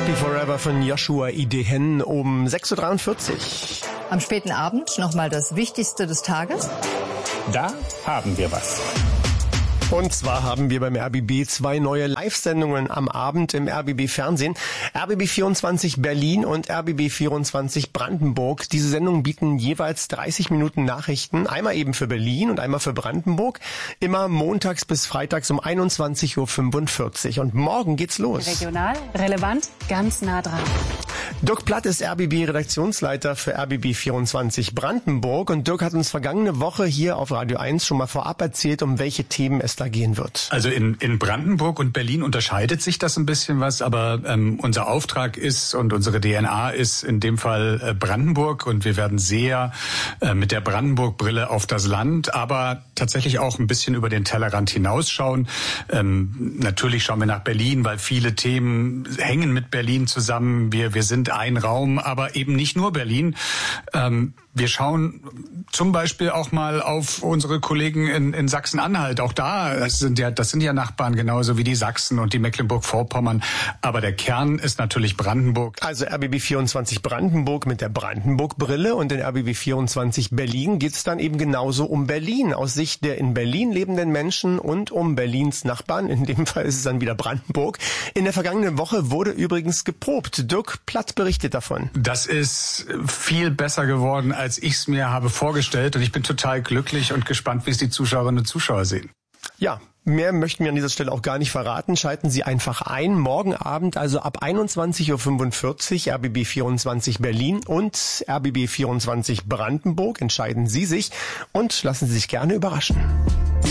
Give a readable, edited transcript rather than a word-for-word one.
Happy Forever von Joshua Idehen um 6.43 Uhr. Am späten Abend nochmal das Wichtigste des Tages. Da haben wir was. Und zwar haben wir beim RBB 2 neue Live-Sendungen am Abend im RBB Fernsehen. RBB 24 Berlin und RBB 24 Brandenburg. Diese Sendungen bieten jeweils 30 Minuten Nachrichten. Einmal eben für Berlin und einmal für Brandenburg. Immer montags bis freitags um 21.45 Uhr. Und morgen geht's los. Regional, relevant, ganz nah dran. Dirk Platt ist RBB-Redaktionsleiter für RBB 24 Brandenburg. Und Dirk hat uns vergangene Woche hier auf Radio 1 schon mal vorab erzählt, um welche Themen es da gehen wird. Also in Brandenburg und Berlin unterscheidet sich das ein bisschen was, aber unser Auftrag ist und unsere DNA ist in dem Fall Brandenburg, und wir werden sehr mit der Brandenburg-Brille auf das Land, aber tatsächlich auch ein bisschen über den Tellerrand hinausschauen. Natürlich schauen wir nach Berlin, weil viele Themen hängen mit Berlin zusammen. Wir sind ein Raum, aber eben nicht nur Berlin. Wir schauen zum Beispiel auch mal auf unsere Kollegen in Sachsen-Anhalt. Auch das sind ja Nachbarn, genauso wie die Sachsen und die Mecklenburg-Vorpommern. Aber der Kern ist natürlich Brandenburg. Also RBB 24 Brandenburg mit der Brandenburg-Brille, und in RBB 24 Berlin geht es dann eben genauso um Berlin, aus Sicht der in Berlin lebenden Menschen und um Berlins Nachbarn. In dem Fall ist es dann wieder Brandenburg. In der vergangenen Woche wurde übrigens geprobt. Dirk Platt berichtet davon. Das ist viel besser geworden, als ich es mir habe vorgestellt, und ich bin total glücklich und gespannt, wie es die Zuschauerinnen und Zuschauer sehen. Ja, mehr möchten wir an dieser Stelle auch gar nicht verraten. Schalten Sie einfach ein. Morgen Abend, also ab 21.45 Uhr, RBB 24 Berlin und RBB 24 Brandenburg. Entscheiden Sie sich und lassen Sie sich gerne überraschen.